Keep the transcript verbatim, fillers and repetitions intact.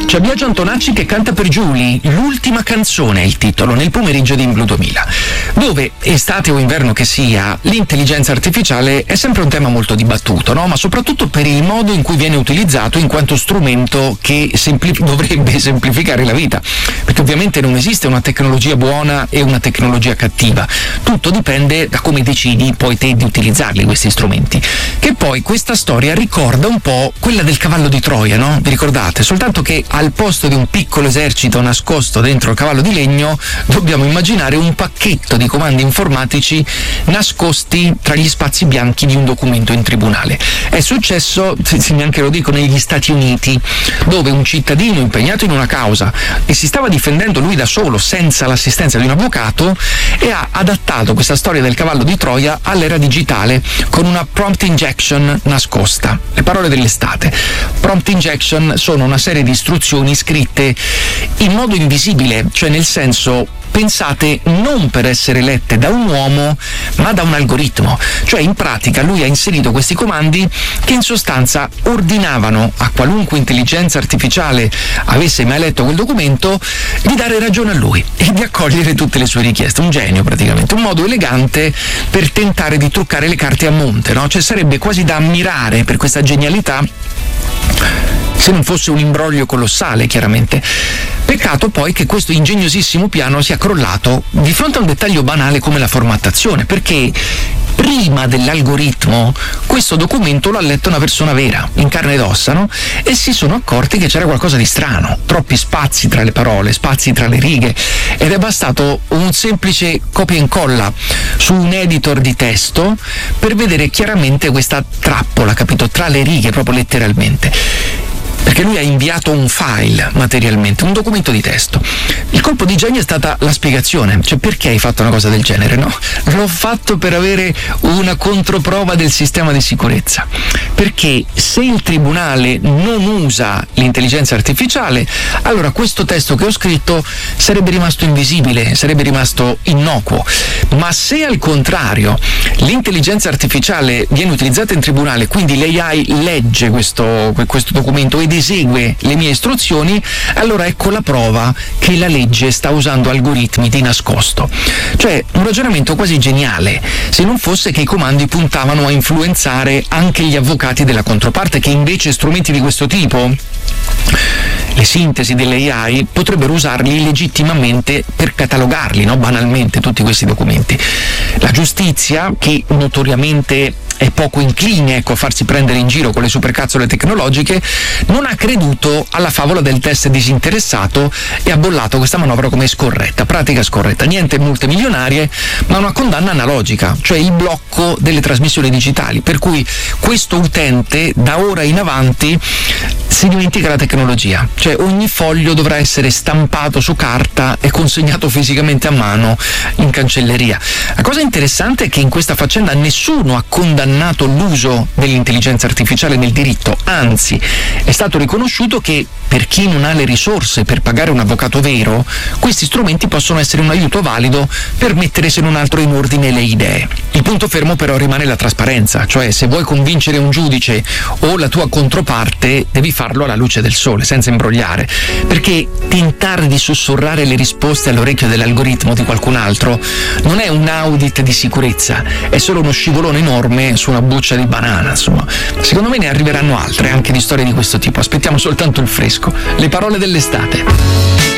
C'è Biagio Antonacci che canta per Giulia, l'ultima canzone è il titolo, nel pomeriggio di In Blu duemila, dove, estate o inverno che sia, l'intelligenza artificiale è sempre un tema molto dibattuto, no? Ma soprattutto per il modo in cui viene utilizzato in quanto strumento che sempli- dovrebbe semplificare la vita, perché ovviamente non esiste una tecnologia buona e una tecnologia cattiva, tutto dipende da come decidi poi te di utilizzarli questi strumenti, che poi questa storia ricorda un po' quella del cavallo di Troia, no? Vi ricordate? Soltanto che al posto di un piccolo esercito nascosto dentro il cavallo di legno dobbiamo immaginare un pacchetto di comandi informatici nascosti tra gli spazi bianchi di un documento in tribunale. È successo, se neanche lo dico, negli Stati Uniti, dove un cittadino impegnato in una causa e si stava difendendo lui da solo senza l'assistenza di un avvocato e ha adattato questa storia del cavallo di Troia all'era digitale con una prompt injection nascosta. Le parole dell'estate. Prompt injection sono una serie di istruzioni scritte in modo invisibile, cioè nel senso pensate non per essere lette da un uomo ma da un algoritmo, cioè in pratica lui ha inserito questi comandi che in sostanza ordinavano a qualunque intelligenza artificiale avesse mai letto quel documento di dare ragione a lui e di accogliere tutte le sue richieste. Un genio praticamente, un modo elegante per tentare di truccare le carte a monte, no? Cioè sarebbe quasi da ammirare per questa genialità, se non fosse un imbroglio colossale, chiaramente. Peccato poi che questo ingegnosissimo piano sia crollato di fronte a un dettaglio banale come la formattazione, perché prima dell'algoritmo questo documento l'ha letto una persona vera, in carne ed ossa, no? E si sono accorti che c'era qualcosa di strano, troppi spazi tra le parole, spazi tra le righe, ed è bastato un semplice copia e incolla su un editor di testo per vedere chiaramente questa trappola, capito? Tra le righe, proprio letteralmente. Perché lui ha inviato un file materialmente, un documento di testo. Il colpo di genio è stata la spiegazione, cioè perché hai fatto una cosa del genere, no? L'ho fatto per avere una controprova del sistema di sicurezza, perché se il tribunale non usa l'intelligenza artificiale, allora questo testo che ho scritto sarebbe rimasto invisibile, sarebbe rimasto innocuo, ma se al contrario l'intelligenza artificiale viene utilizzata in tribunale, quindi l'A I legge questo, questo documento ed esegue le mie istruzioni, allora ecco la prova che la legge sta usando algoritmi di nascosto. Cioè un ragionamento quasi geniale, se non fosse che i comandi puntavano a influenzare anche gli avvocati della controparte, che invece strumenti di questo tipo, le sintesi delle A I, potrebbero usarli legittimamente per catalogarli, no? Banalmente, tutti questi documenti. La giustizia, che notoriamente è poco incline, ecco, a farsi prendere in giro con le supercazzole tecnologiche, non ha creduto alla favola del test disinteressato e ha bollato questa manovra come scorretta, pratica scorretta. Niente multe milionarie, ma una condanna analogica, cioè il blocco delle trasmissioni digitali, per cui questo utente da ora in avanti si dimentica la tecnologia, cioè ogni foglio dovrà essere stampato su carta e consegnato fisicamente a mano in cancelleria. La cosa interessante è che in questa faccenda nessuno ha condannato l'uso dell'intelligenza artificiale nel diritto, anzi è stato riconosciuto che per chi non ha le risorse per pagare un avvocato vero, questi strumenti possono essere un aiuto valido per mettere se non altro in ordine le idee. Il punto fermo però rimane la trasparenza, cioè se vuoi convincere un giudice o la tua controparte devi farlo alla luce del sole, senza imbrogliare, perché tentare di sussurrare le risposte all'orecchio dell'algoritmo di qualcun altro non è un audit di sicurezza, è solo uno scivolone enorme su una buccia di banana, insomma. Secondo me ne arriveranno altre, anche di storie di questo tipo, aspettiamo soltanto il fresco. Le parole dell'estate.